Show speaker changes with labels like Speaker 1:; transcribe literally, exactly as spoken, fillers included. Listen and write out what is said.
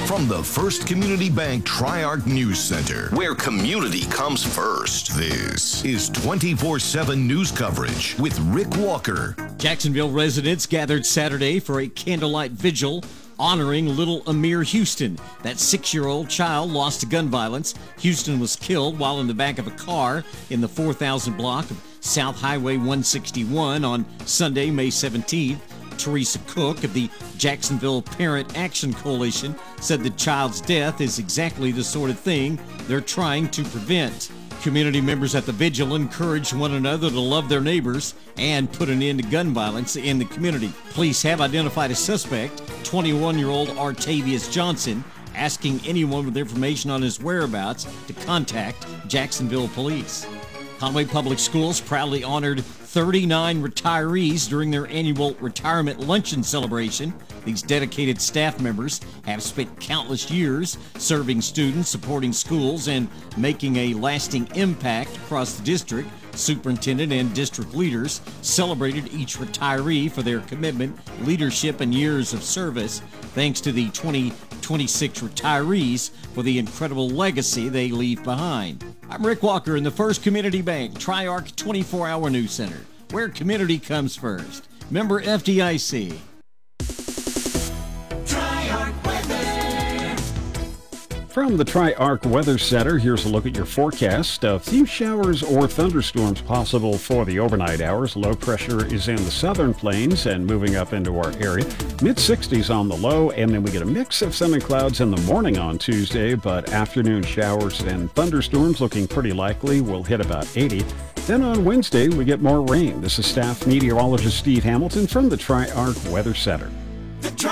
Speaker 1: From the First Community Bank Tri-Arc News Center, where community comes first. This is twenty-four seven news coverage with Rick Walker.
Speaker 2: Jacksonville residents gathered Saturday for a candlelight vigil honoring little Amir Houston. That six-year-old child lost to gun violence. Houston was killed while in the back of a car in the four thousand block of South Highway one sixty-one on Sunday, May seventeenth. Teresa Cook of the Jacksonville Parent Action Coalition said the child's death is exactly the sort of thing they're trying to prevent. Community members at the vigil encouraged one another to love their neighbors and put an end to gun violence in the community. Police have identified a suspect, twenty-one-year-old Artavius Johnson, asking anyone with information on his whereabouts to contact Jacksonville Police. Conway Public Schools proudly honored thirty-nine retirees during their annual retirement luncheon celebration. These dedicated staff members have spent countless years serving students, supporting schools, and making a lasting impact across the district. Superintendent and district leaders celebrated each retiree for their commitment, leadership, and years of service. Thanks to the twenty twenty-six retirees for the incredible legacy they leave behind. I'm Rick Walker in the First Community Bank Tri-Arc twenty-four hour News Center, where community comes first. Member F D I C.
Speaker 3: From the Tri-Arc Weather Center, here's a look at your forecast. A few showers or thunderstorms possible for the overnight hours. Low pressure is in the southern plains and moving up into our area. mid sixties on the low, and then we get a mix of sun and clouds in the morning on Tuesday, but afternoon showers and thunderstorms looking pretty likely. We'll hit about eighty. Then on Wednesday, we get more rain. This is staff meteorologist Steve Hamilton from the Tri-Arc Weather Center.